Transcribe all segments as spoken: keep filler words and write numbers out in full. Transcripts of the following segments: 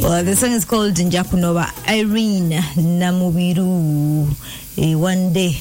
Well, the song is called Njakunova. Irene Namubiru. Eh, one day.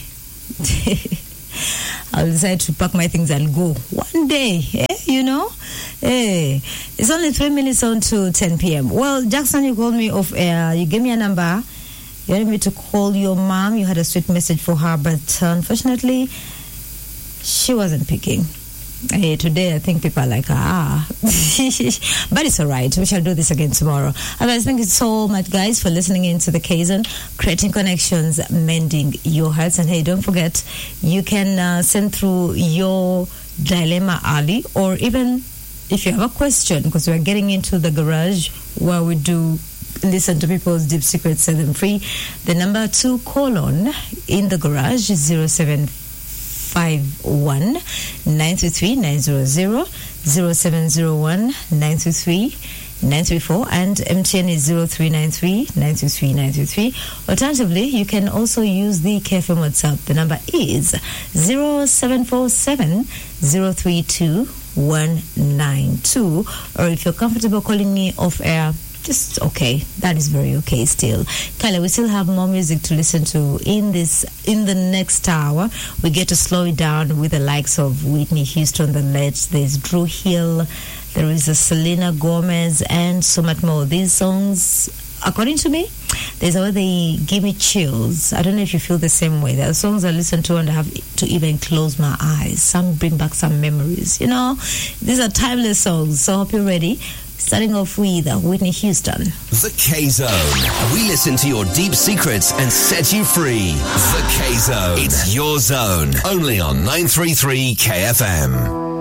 I'll decide to pack my things and go. One day, eh, you know? Eh, it's only three minutes on to ten p.m. Well, Jackson, you called me off air. You gave me a number. You wanted me to call your mom. You had a sweet message for her, but unfortunately, she wasn't picking. Hey, today I think people are like, ah. But it's all right. We shall do this again tomorrow. Otherwise, thank you so much, guys, for listening in to the K-Zone, creating connections, mending your hearts. And hey, don't forget, you can uh, send through your dilemma early, or even if you have a question, because we're getting into the garage where we do listen to people's deep secrets, set them free. The number to call on in the garage is zero seven five one nine three three nine zero zero, zero seven zero one nine three three nine three four, and M T N is zero three nine three nine three three nine three three. Alternatively, you can also use the K F M WhatsApp. The number is zero seven four seven zero three two one nine two, or if you're comfortable calling me off air, just okay. That is very okay still. Kyla, we still have more music to listen to in this in the next hour. We get to slow it down with the likes of Whitney Houston, The Let's, there's Drew Hill, there is a Selena Gomez, and so much more. These songs, according to me, there's a way they give me chills. I don't know if you feel the same way. There are songs I listen to and I have to even close my eyes. Some bring back some memories. You know, these are timeless songs. So I hope you're ready. Starting off with Whitney Houston. The K-Zone. We listen to your deep secrets and set you free. The K-Zone. It's your zone. Only on nine three three K F M.